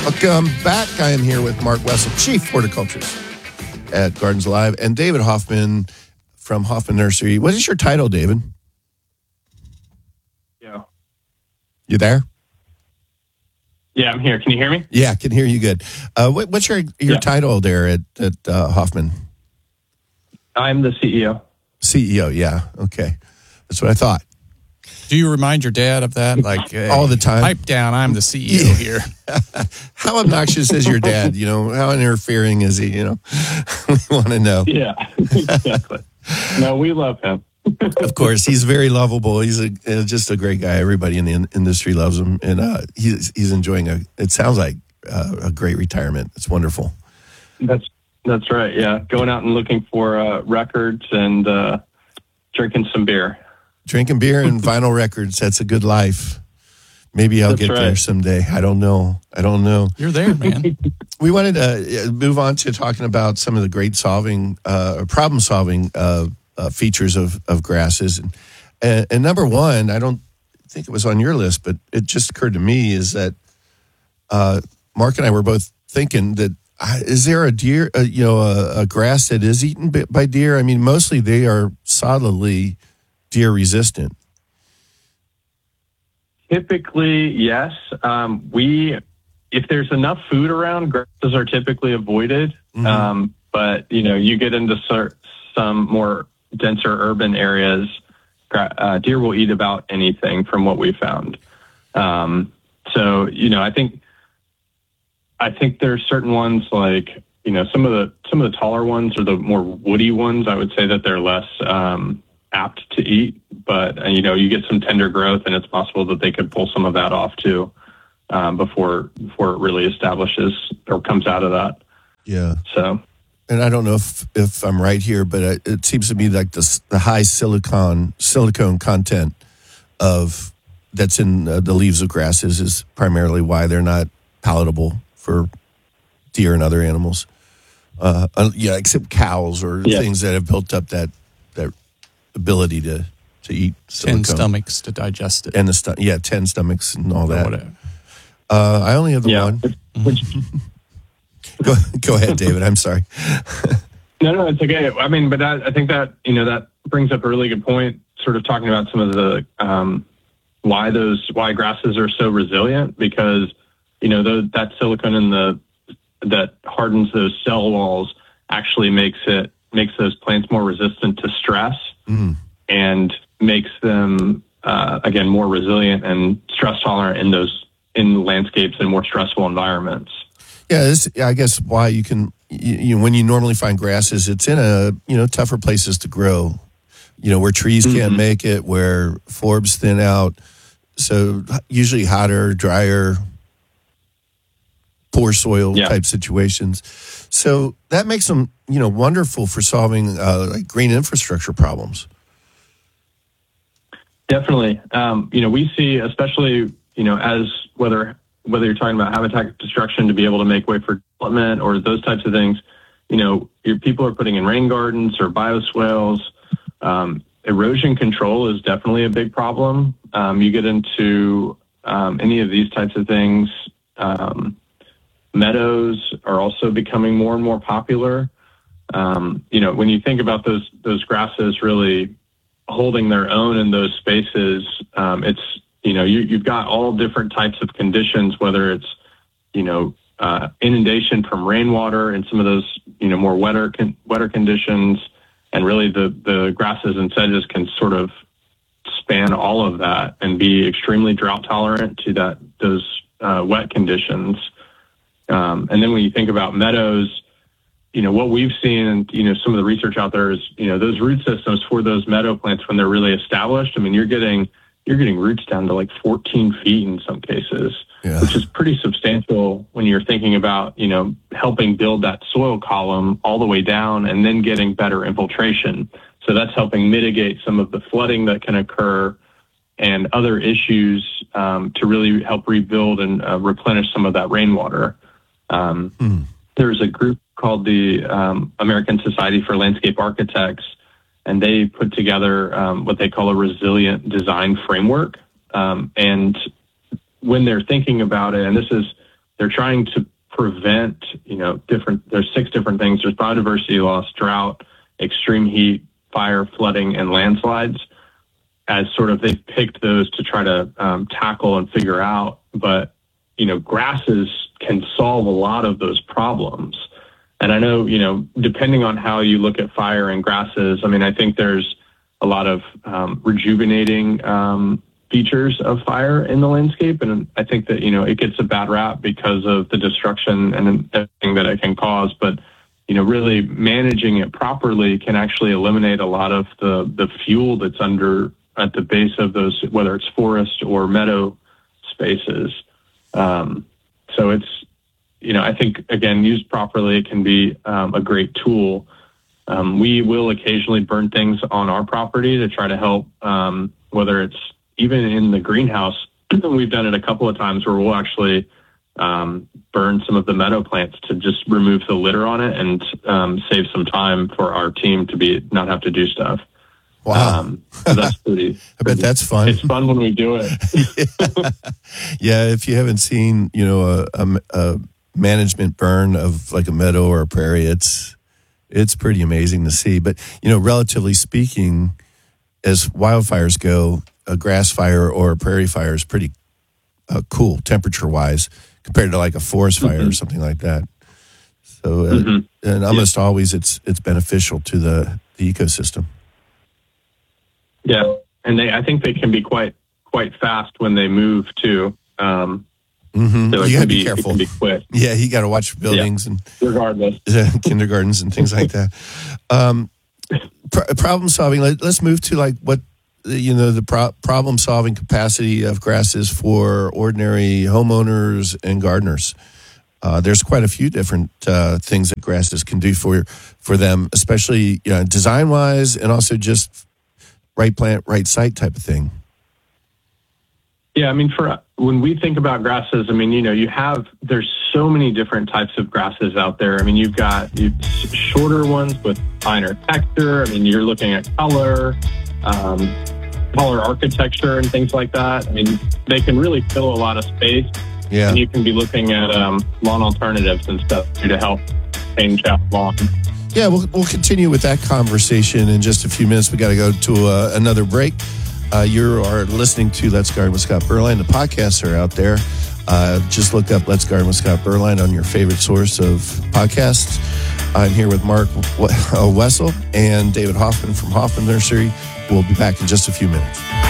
Welcome back. I am here with Mark Wessel, Chief Horticulturist at Gardens Alive, and David Hoffman from Hoffman Nursery. What is your title, David? Yeah. You there? Yeah, I'm here. Can you hear me? Yeah, I can hear you good. What's your title there at Hoffman? I'm the CEO. CEO, yeah. Okay. That's what I thought. Do you remind your dad of that? Like hey, all the time? Pipe down, I'm the CEO here. How obnoxious is your dad? How interfering is he? We want to know. Yeah, exactly. No, we love him. Of course, he's very lovable. He's just a great guy. Everybody in the industry loves him, and he's enjoying it sounds like a great retirement. It's wonderful. That's right. Yeah, going out and looking for records and drinking some beer. Drinking beer and vinyl records. That's a good life. Maybe I'll get there someday. I don't know. You're there, man. We wanted to move on to talking about some of the great problem-solving features of grasses. And number one, I don't think it was on your list, but it just occurred to me is that Mark and I were both thinking that is there a deer, a grass that is eaten by deer? I mean, mostly they are solidly deer resistant. Typically, yes. If there's enough food around, grasses are typically avoided. Mm-hmm. But you get into some more denser urban areas, deer will eat about anything from what we found. So I think there's certain ones like some of the taller ones or the more woody ones. I would say that they're less apt to eat, but you get some tender growth, and it's possible that they could pull some of that off too before it really establishes or comes out of that. Yeah. So. And I don't know if I'm right here, but it seems to me like the high silicone content that's in the leaves of grasses is primarily why they're not palatable for deer and other animals. Except cows or things that have built up that ability to eat silicone. 10 stomachs to digest it. And 10 stomachs and all that. Whatever. I only have the one. Go ahead, David. I'm sorry. No, it's okay. I mean, but I think that, that brings up a really good point, sort of talking about some of the, why grasses are so resilient, because, that silicone that hardens those cell walls actually makes those plants more resistant to stress and makes them, again, more resilient and stress tolerant in landscapes and more stressful environments. Yeah, I guess why you can, when you normally find grasses, it's in tougher places to grow, where trees can't make it, where forbs thin out. So usually hotter, drier, poor soil type situations. So that makes them, wonderful for solving like green infrastructure problems. Definitely. We see, especially, as whether you're talking about habitat destruction to be able to make way for development or those types of things, your people are putting in rain gardens or bioswales. Erosion control is definitely a big problem. You get into any of these types of things. Meadows are also becoming more and more popular. When you think about those grasses really holding their own in those spaces, it's, you've got all different types of conditions, whether it's, inundation from rainwater and some of those, more wetter conditions. And really the grasses and sedges can sort of span all of that and be extremely drought tolerant to those wet conditions. And then when you think about meadows, what we've seen and, some of the research out there is, those root systems for those meadow plants, when they're really established, I mean, you're getting roots down to like 14 feet in some cases, which is pretty substantial when you're thinking about, helping build that soil column all the way down and then getting better infiltration. So that's helping mitigate some of the flooding that can occur and other issues to really help rebuild and replenish some of that rainwater. There's a group called the American Society for Landscape Architects, and they put together what they call a resilient design framework. And when they're thinking about it, and this is they're trying to prevent, there's 6 different things. There's biodiversity loss, drought, extreme heat, fire, flooding, and landslides, as sort of they've picked those to try to tackle and figure out. But, grasses can solve a lot of those problems. And I know, depending on how you look at fire and grasses, I think there's a lot of rejuvenating features of fire in the landscape. And I think that, it gets a bad rap because of the destruction and everything that it can cause. But, really managing it properly can actually eliminate a lot of the fuel that's at the base of those, whether it's forest or meadow spaces. So it's, I think, again, used properly, it can be a great tool. We will occasionally burn things on our property to try to help, whether it's even in the greenhouse. We've done it a couple of times where we'll actually burn some of the meadow plants to just remove the litter on it and save some time for our team to not have to do stuff. Wow. So that's pretty. I bet that's fun. It's fun when we do it. Yeah. If you haven't seen, a management burn of like a meadow or a prairie, it's pretty amazing to see. But, relatively speaking, as wildfires go, a grass fire or a prairie fire is pretty cool temperature wise compared to like a forest fire or something like that. So, and almost always it's beneficial to the ecosystem. Yeah. And I think they can be quite fast when they move too. So you got to be careful. It can be quick. Yeah, you got to watch buildings and regardless kindergartens and things like that. Problem solving. Let's move to like what the problem solving capacity of grasses for ordinary homeowners and gardeners. There's quite a few different things that grasses can do for them, especially design wise and also just right plant, right site type of thing. Yeah, for when we think about grasses, there's so many different types of grasses out there. You've got shorter ones with finer texture. You're looking at color architecture and things like that. They can really fill a lot of space. Yeah. And you can be looking at lawn alternatives and stuff to help change out lawn. Yeah, we'll continue with that conversation in just a few minutes. We got to go to another break. You are listening to Let's Garden with Scott Berline. The podcasts are out there. Just look up Let's Garden with Scott Berline on your favorite source of podcasts. I'm here with Mark Wessel and David Hoffman from Hoffman Nursery. We'll be back in just a few minutes.